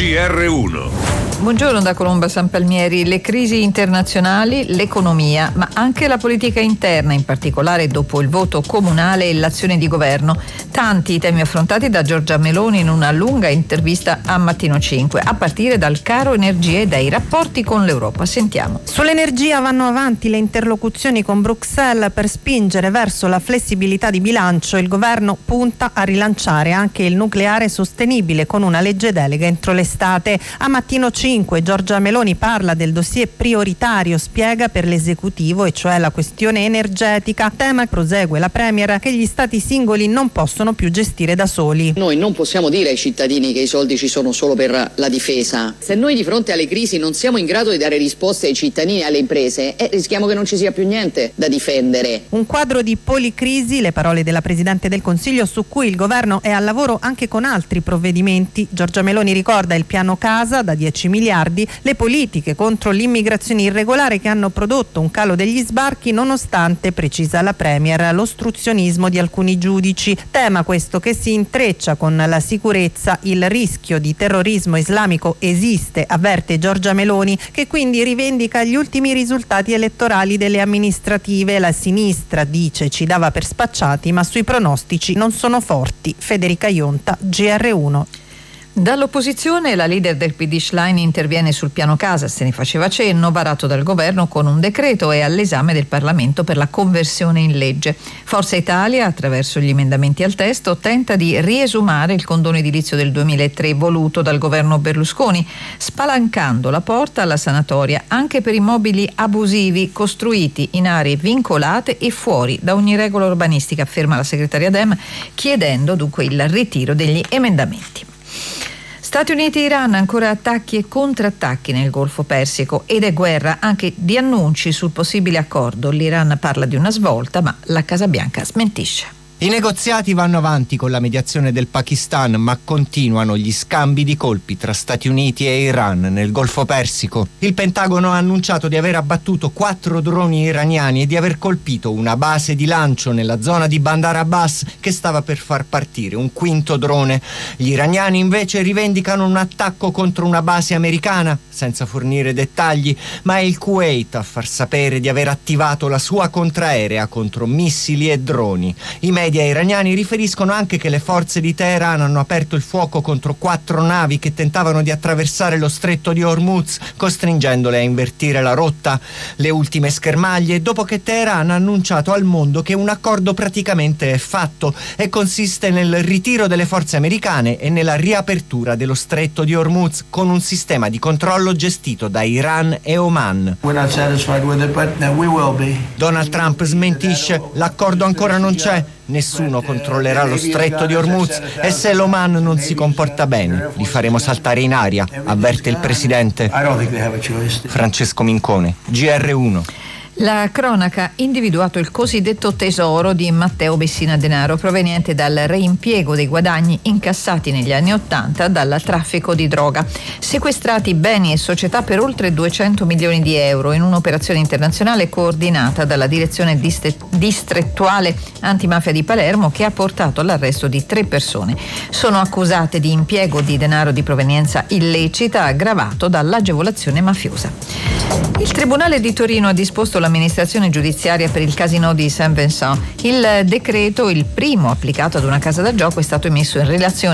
GR1. Buongiorno da Colomba San Palmieri. Le crisi internazionali, l'economia, ma anche la politica interna, in particolare dopo il voto comunale e l'azione di governo. Tanti i temi affrontati da Giorgia Meloni in una lunga intervista a Mattino 5, a partire dal caro energia e dai rapporti con l'Europa. Sentiamo. Sull'energia vanno avanti le interlocuzioni con Bruxelles per spingere verso la flessibilità di bilancio. Il governo punta a rilanciare anche il nucleare sostenibile con una legge delega entro l'estate. A Mattino 5 Giorgia Meloni parla del dossier prioritario, spiega per l'esecutivo, e cioè la questione energetica, tema prosegue la Premier che gli stati singoli non possono più gestire da soli. Noi non possiamo dire ai cittadini che i soldi ci sono solo per la difesa. Se noi di fronte alle crisi non siamo in grado di dare risposte ai cittadini e alle imprese, rischiamo che non ci sia più niente da difendere. Un quadro di policrisi, le parole della Presidente del Consiglio, su cui il governo è al lavoro anche con altri provvedimenti. Giorgia Meloni ricorda il piano casa da 10 miliardi, le politiche contro l'immigrazione irregolare che hanno prodotto un calo degli sbarchi nonostante, precisa la Premier, l'ostruzionismo di alcuni giudici. Tema questo che si intreccia con la sicurezza. Il rischio di terrorismo islamico esiste, avverte Giorgia Meloni, che quindi rivendica gli ultimi risultati elettorali delle amministrative. La sinistra, dice, ci dava per spacciati, ma sui pronostici non sono forti. Federica Ionta, GR1. Dall'opposizione la leader del PD Schlein interviene sul piano casa, se ne faceva cenno, varato dal governo con un decreto e all'esame del Parlamento per la conversione in legge. Forza Italia, attraverso gli emendamenti al testo, tenta di riesumare il condono edilizio del 2003 voluto dal governo Berlusconi, spalancando la porta alla sanatoria anche per immobili abusivi costruiti in aree vincolate e fuori da ogni regola urbanistica, afferma la segretaria Dem, chiedendo dunque il ritiro degli emendamenti. Stati Uniti e Iran, ancora attacchi e contrattacchi nel Golfo Persico, ed è guerra anche di annunci sul possibile accordo. L'Iran parla di una svolta, ma la Casa Bianca smentisce. I negoziati vanno avanti con la mediazione del Pakistan, ma continuano gli scambi di colpi tra Stati Uniti e Iran nel Golfo Persico. Il Pentagono ha annunciato di aver abbattuto 4 droni iraniani e di aver colpito una base di lancio nella zona di Bandar Abbas che stava per far partire un quinto drone. Gli iraniani invece rivendicano un attacco contro una base americana, senza fornire dettagli, ma è il Kuwait a far sapere di aver attivato la sua contraerea contro missili e droni. I media iraniani riferiscono anche che le forze di Teheran hanno aperto il fuoco contro 4 navi che tentavano di attraversare lo stretto di Hormuz, costringendole a invertire la rotta. Le ultime schermaglie dopo che Teheran ha annunciato al mondo che un accordo praticamente è fatto e consiste nel ritiro delle forze americane e nella riapertura dello stretto di Hormuz con un sistema di controllo gestito da Iran e Oman. Donald Trump smentisce: l'accordo ancora non c'è. Nessuno controllerà lo stretto di Hormuz e se l'Oman non si comporta bene li faremo saltare in aria, avverte il presidente. Francesco Mincone, GR1. La cronaca ha individuato il cosiddetto tesoro di Matteo Messina Denaro, proveniente dal reimpiego dei guadagni incassati negli anni '80 dal traffico di droga. Sequestrati beni e società per oltre 200 milioni di euro in un'operazione internazionale coordinata dalla direzione distrettuale antimafia di Palermo, che ha portato all'arresto di 3 persone. Sono accusate di impiego di denaro di provenienza illecita aggravato dall'agevolazione mafiosa. Il Tribunale di Torino ha disposto l'amministrazione giudiziaria per il casino di Saint-Vincent. Il decreto, il primo applicato ad una casa da gioco, è stato emesso in relazione